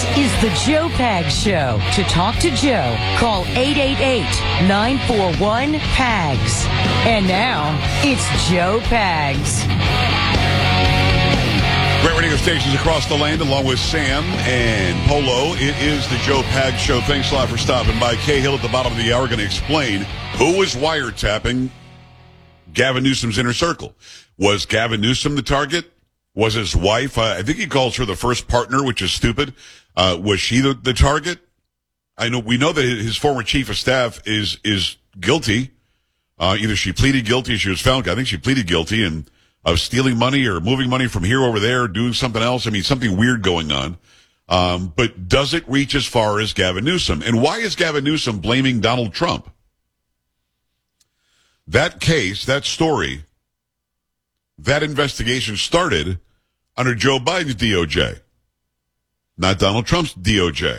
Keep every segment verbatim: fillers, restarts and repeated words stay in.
is the Joe Pags Show. To talk to Joe, call eight eight eight, nine four one, P A G S. And now, it's Joe Pags. Great radio stations across the land, along with Sam and Polo. It is the Joe Pags Show. Thanks a lot for stopping by. Cahill at the bottom of the hour going to explain who was wiretapping Gavin Newsom's inner circle. Was Gavin Newsom the target? Was his wife, uh, I think he calls her the first partner, which is stupid. Uh, was she the, the target? I know, we know that his former chief of staff is, is guilty. Uh, either she pleaded guilty or she was found, I think she pleaded guilty and of stealing money or moving money from here over there, doing something else. I mean, something weird going on. Um, but does it reach as far as Gavin Newsom? And why is Gavin Newsom blaming Donald Trump? That case, that story, that investigation started under Joe Biden's D O J, not Donald Trump's D O J.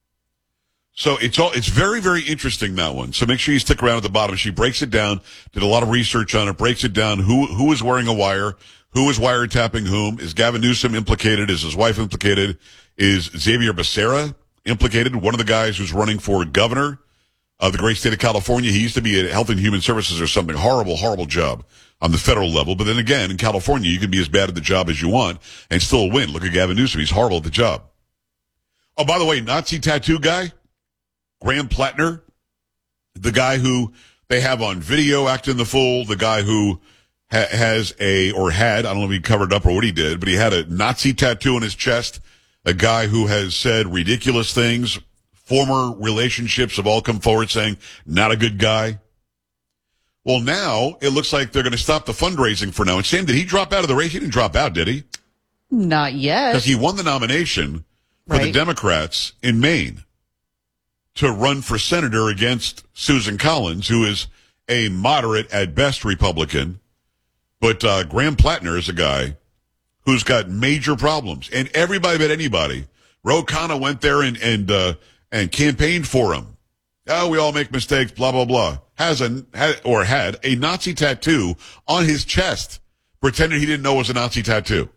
So it's all, it's very, very interesting, that one. So make sure you stick around at the bottom. She breaks it down, did a lot of research on it, breaks it down. Who, who is wearing a wire? Who is wiretapping whom? Is Gavin Newsom implicated? Is his wife implicated? Is Xavier Becerra implicated? One of the guys who's running for governor of the great state of California. He used to be at Health and Human Services or something. Horrible, horrible job on the federal level. But then again, in California, you can be as bad at the job as you want and still win. Look at Gavin Newsom. He's horrible at the job. Oh, by the way, Nazi tattoo guy, Graham Plattner, the guy who they have on video acting the fool, the guy who ha- has a, or had, I don't know if he covered up or what he did, but he had a Nazi tattoo on his chest, a guy who has said ridiculous things. Former relationships have all come forward saying, not a good guy. Well, now it looks like they're going to stop the fundraising for now. And Sam, did he drop out of the race? He didn't drop out, did he? Not yet. Because he won the nomination for right. the Democrats in Maine to run for senator against Susan Collins, who is a moderate at best Republican. But uh, Graham Plattner is a guy who's got major problems. And everybody but anybody. Ro Khanna went there and, and, uh, and campaigned for him. Oh, we all make mistakes, blah, blah, blah. Has a, had, or had a Nazi tattoo on his chest, pretending he didn't know it was a Nazi tattoo.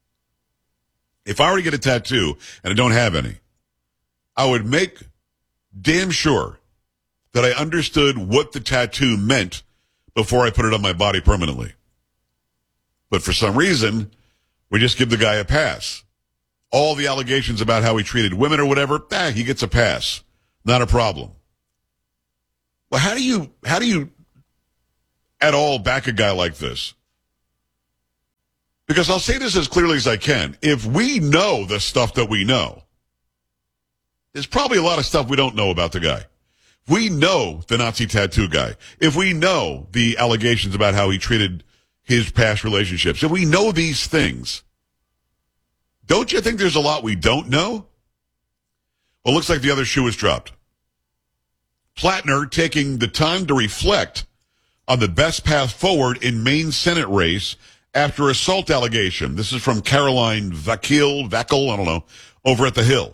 If I were to get a tattoo, and I don't have any, I would make damn sure that I understood what the tattoo meant before I put it on my body permanently. But for some reason, we just give the guy a pass. All the allegations about how he treated women or whatever, ah, he gets a pass. Not a problem. Well, how do you, how do you at all back a guy like this? Because I'll say this as clearly as I can. If we know the stuff that we know, there's probably a lot of stuff we don't know about the guy. If we know the Nazi tattoo guy, if we know the allegations about how he treated his past relationships, if we know these things, don't you think there's a lot we don't know? Well, it looks like the other shoe is dropped. Plattner taking the time to reflect on the best path forward in Maine Senate race after assault allegation. This is from Caroline Vakil, Vakel, I don't know, over at the Hill.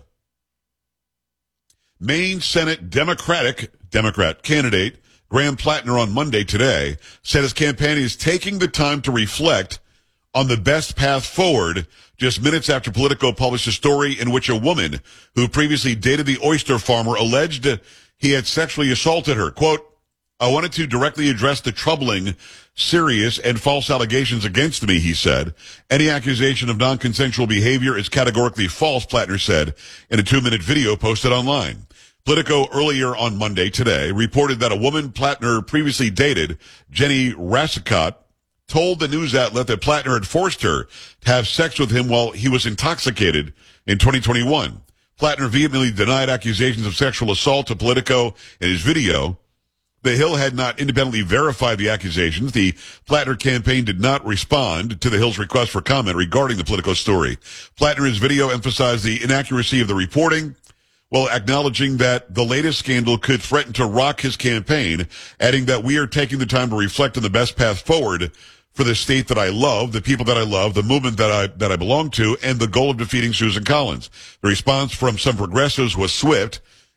Maine Senate Democratic, Democrat candidate Graham Plattner on Monday today said his campaign is taking the time to reflect on the best path forward just minutes after Politico published a story in which a woman who previously dated the oyster farmer alleged he had sexually assaulted her. Quote, I wanted to directly address the troubling, serious, and false allegations against me, he said. Any accusation of non-consensual behavior is categorically false, Plattner said in a two-minute video posted online. Politico earlier on Monday today reported that a woman Plattner previously dated, Jenny Rassicott, told the news outlet that Plattner had forced her to have sex with him while he was intoxicated in twenty twenty-one. Plattner vehemently denied accusations of sexual assault to Politico in his video. The Hill had not independently verified the accusations. The Plattner campaign did not respond to the Hill's request for comment regarding the Politico story. Plattner in his video emphasized the inaccuracy of the reporting, while acknowledging that the latest scandal could threaten to rock his campaign, adding that we are taking the time to reflect on the best path forward for the state that I love, the people that I love, the movement that I that I belong to, and the goal of defeating Susan Collins. The response from some progressives was swift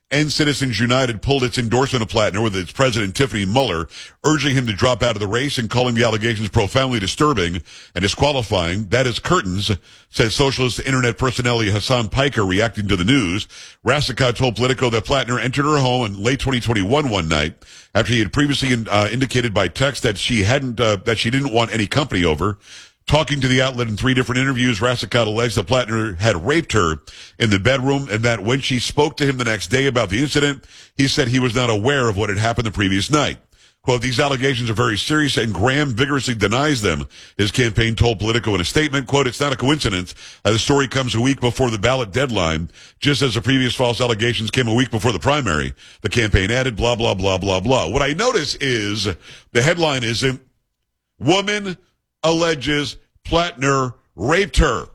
and Citizens United pulled its endorsement of Plattner with its president, Tiffany Muller, urging him to drop out of the race and calling the allegations profoundly disturbing and disqualifying. That is curtains, said socialist internet personality Hassan Piker, reacting to the news. Rassicot told Politico that Plattner entered her home in late twenty twenty-one one night after he had previously uh, indicated by text that she hadn't, uh, that she didn't want any company over. Talking to the outlet in three different interviews, Rassicot alleged that Plattner had raped her in the bedroom and that when she spoke to him the next day about the incident, he said he was not aware of what had happened the previous night. Quote, these allegations are very serious and Graham vigorously denies them, his campaign told Politico in a statement. Quote, it's not a coincidence. Uh, the story comes a week before the ballot deadline, just as the previous false allegations came a week before the primary. The campaign added, blah, blah, blah, blah, blah. What I notice is the headline isn't woman alleges Plattner raped her.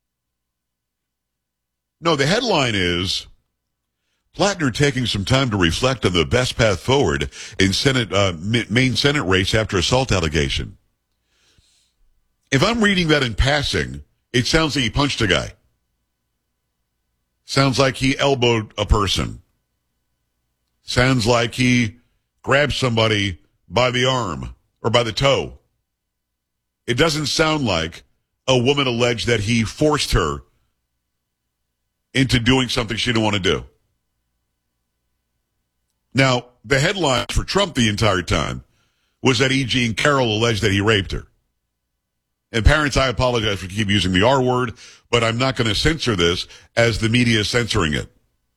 No, the headline is Plattner taking some time to reflect on the best path forward in Senate, uh, Maine Senate race after assault allegation. If I'm reading that in passing, it sounds like he punched a guy. Sounds like he elbowed a person. Sounds like he grabbed somebody by the arm or by the toe. It doesn't sound like a woman alleged that he forced her into doing something she didn't want to do. Now, the headline for Trump the entire time was that E. Jean Carroll alleged that he raped her. And parents, I apologize for keep using the R word, but I'm not going to censor this as the media is censoring it.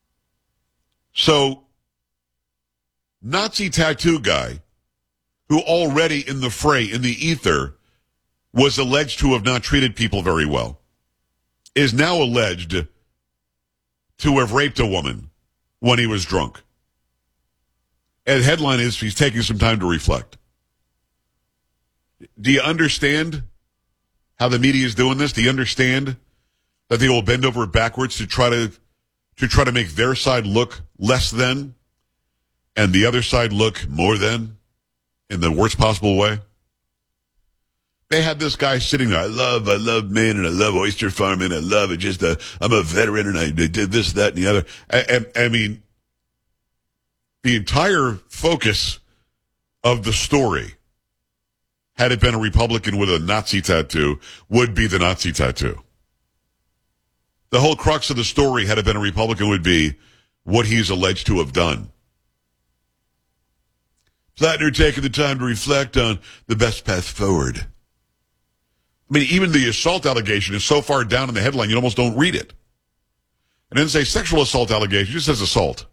So, Nazi tattoo guy, who already in the fray, in the ether, was alleged to have not treated people very well, is now alleged to have raped a woman when he was drunk. And the headline is he's taking some time to reflect. Do you understand how the media is doing this? Do you understand that they will bend over backwards to try to to try to make their side look less than and the other side look more than in the worst possible way? They had this guy sitting there. I love, I love Maine and I love oyster farming. I love it. Just, uh, I'm a veteran and I did this, that, and the other. And, I mean, the entire focus of the story, had it been a Republican with a Nazi tattoo, would be the Nazi tattoo. The whole crux of the story, had it been a Republican, would be what he's alleged to have done. Plattner taking the time to reflect on the best path forward. I mean, even the assault allegation is so far down in the headline, you almost don't read it. And then say sexual assault allegation, it just says assault.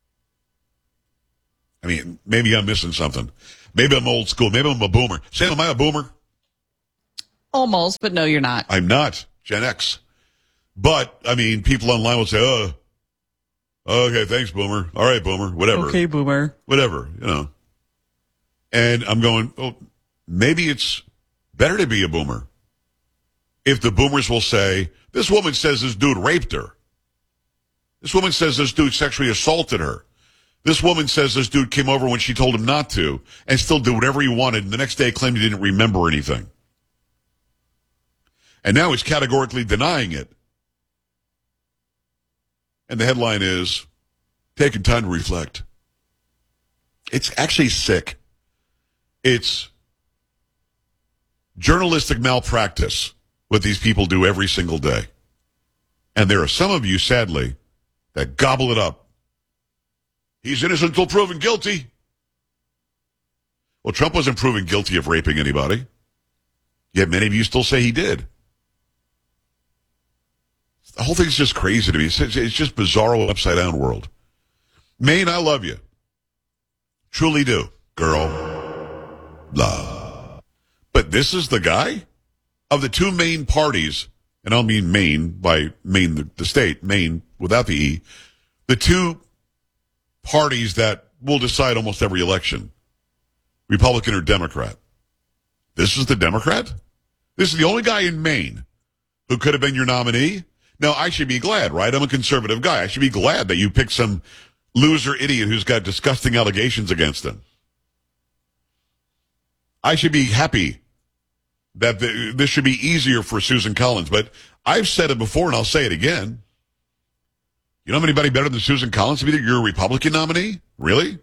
I mean, maybe I'm missing something. Maybe I'm old school. Maybe I'm a boomer. Sam, am I a boomer? Almost, but no, you're not. I'm not. Gen X. But, I mean, people online will say, oh, okay, thanks, boomer. All right, boomer. Whatever. Okay, boomer. Whatever, you know. And I'm going, oh, maybe it's better to be a boomer. If the boomers will say, this woman says this dude raped her. This woman says this dude sexually assaulted her. This woman says this dude came over when she told him not to and still did whatever he wanted, and the next day claimed he didn't remember anything. And now he's categorically denying it. And the headline is, taking time to reflect. It's actually sick. It's journalistic malpractice, what these people do every single day. And there are some of you, sadly, that gobble it up. He's innocent until proven guilty. Well, Trump wasn't proven guilty of raping anybody. Yet many of you still say he did. The whole thing's just crazy to me. It's, it's just bizarro, upside-down world. Maine, I love you. Truly do, girl. Love. But this is the guy? Of the two main parties, and I don't mean Maine by Maine, the, the state, Maine without the E, the two parties that will decide almost every election, Republican or Democrat. This is the Democrat? This is the only guy in Maine who could have been your nominee? Now, I should be glad, right? I'm a conservative guy. I should be glad that you picked some loser idiot who's got disgusting allegations against him. I should be happy that the, this should be easier for Susan Collins. But I've said it before, and I'll say it again. You don't have anybody better than Susan Collins to be your Republican nominee? Really?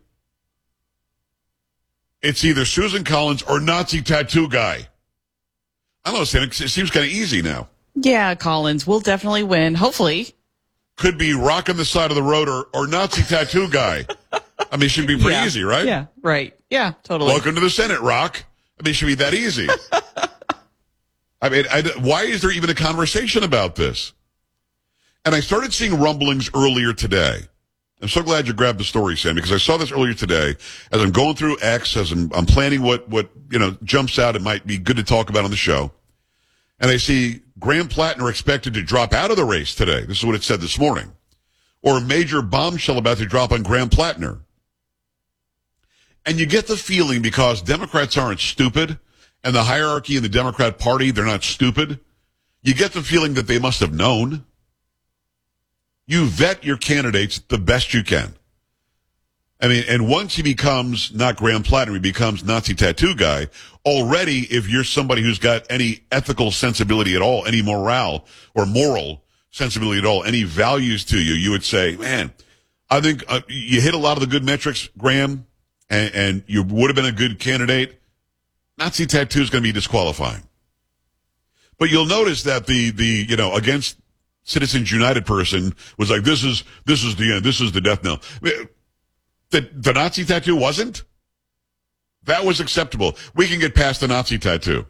It's either Susan Collins or Nazi tattoo guy. I don't know, Sam, it seems kind of easy now. Yeah, Collins will definitely win, hopefully. Could be Rock on the side of the road or, or Nazi tattoo guy. I mean, it should be pretty yeah. easy, right? Yeah, right. Yeah, totally. Welcome to the Senate, Rock. I mean, it should be that easy. I mean, I, why is there even a conversation about this? And I started seeing rumblings earlier today. I'm so glad you grabbed the story, Sam, because I saw this earlier today as I'm going through X, as I'm, I'm planning what, what, you know, jumps out and might be good to talk about on the show. And I see Graham Plattner expected to drop out of the race today. This is what it said this morning. Or a major bombshell about to drop on Graham Plattner. And you get the feeling, because Democrats aren't stupid, and the hierarchy in the Democrat Party, they're not stupid, you get the feeling that they must have known. You vet your candidates the best you can. I mean, and once he becomes not Graham Plattner, he becomes Nazi tattoo guy, already if you're somebody who's got any ethical sensibility at all, any morale or moral sensibility at all, any values to you, you would say, man, I think uh, you hit a lot of the good metrics, Graham, and, and you would have been a good candidate. Nazi tattoo is going to be disqualifying. But you'll notice that the, the, you know, against Citizens United person was like, this is, this is the end. This is the death knell. The, the Nazi tattoo wasn't? That was acceptable. We can get past the Nazi tattoo.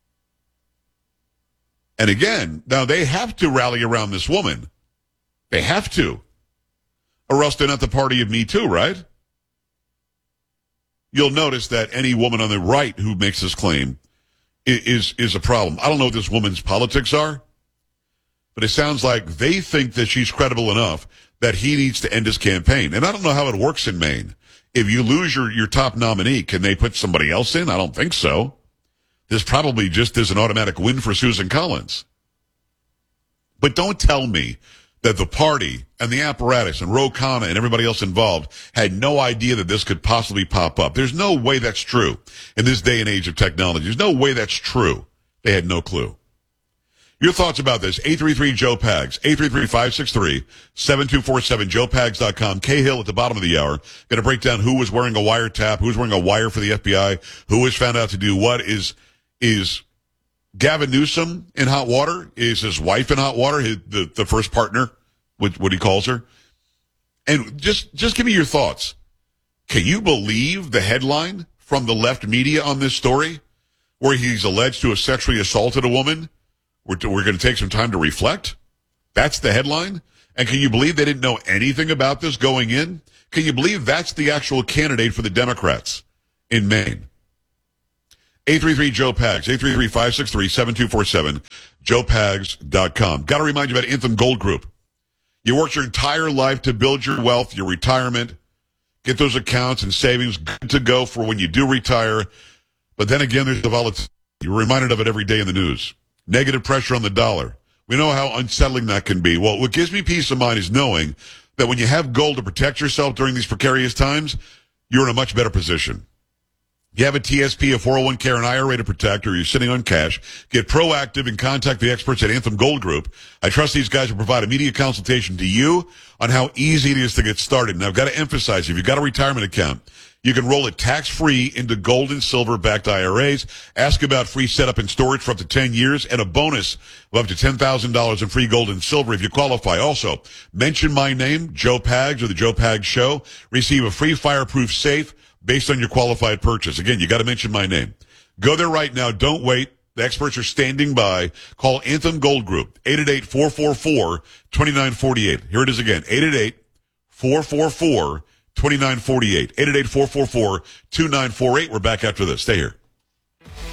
And again, now they have to rally around this woman. They have to. Or else they're not the party of Me Too, right? You'll notice that any woman on the right who makes this claim is, is a problem. I don't know what this woman's politics are, but it sounds like they think that she's credible enough that he needs to end his campaign. And I don't know how it works in Maine. If you lose your, your top nominee, can they put somebody else in? I don't think so. This probably just is an automatic win for Susan Collins. But don't tell me that the party and the apparatus and Ro Khanna and everybody else involved had no idea that this could possibly pop up. There's no way that's true in this day and age of technology. There's no way that's true. They had no clue. Your thoughts about this, eight three three Joe Pags, eight three three, five six three, seven two four seven, joe pags dot com. Cahill at the bottom of the hour, going to break down who was wearing a wiretap, who's wearing a wire for the F B I, who was found out to do what. Is is Gavin Newsom in hot water? Is his wife in hot water, his, the, the first partner, what, what he calls her? And just, just give me your thoughts. Can you believe the headline from the left media on this story, where he's alleged to have sexually assaulted a woman? We're, we're going to take some time to reflect. That's the headline. And can you believe they didn't know anything about this going in? Can you believe that's the actual candidate for the Democrats in Maine? eight three three Joe Pags, eight three three, five six three, seven two four seven, joe pags dot com. Got to remind you about Anthem Gold Group. You worked your entire life to build your wealth, your retirement, get those accounts and savings good to go for when you do retire. But then again, there's the volatility. You're reminded of it every day in the news. Negative pressure on the dollar. We know how unsettling that can be. Well, what gives me peace of mind is knowing that when you have gold to protect yourself during these precarious times, you're in a much better position. You have a T S P, a four oh one k, or an I R A to protect, or you're sitting on cash, get proactive and contact the experts at Anthem Gold Group. I trust these guys will provide immediate consultation to you on how easy it is to get started. And I've got to emphasize, if you've got a retirement account, you can roll it tax-free into gold and silver-backed I R As. Ask about free setup and storage for up to ten years and a bonus of up to ten thousand dollars in free gold and silver if you qualify. Also, mention my name, Joe Pags, or the Joe Pags Show. Receive a free fireproof safe based on your qualified purchase. Again, you got to mention my name. Go there right now. Don't wait. The experts are standing by. Call Anthem Gold Group, eight eight eight, four four four, two nine four eight. Here it is again, eight eight eight, four four four, two nine four eight. eight eight eight, four four four, two nine four eight. We're back after this. Stay here.